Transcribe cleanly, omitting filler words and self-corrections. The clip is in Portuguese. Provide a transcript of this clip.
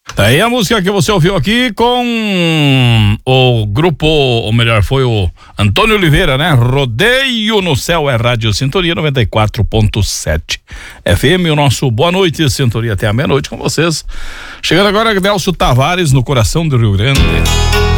Aí a música que você ouviu aqui com o grupo, ou melhor, foi o Antônio Oliveira, né? Rodeio no Céu, é Rádio Sintonia 94.7 FM, o nosso boa noite, Sintonia até a meia-noite com vocês. Chegando agora, Nelson Tavares, no coração do Rio Grande.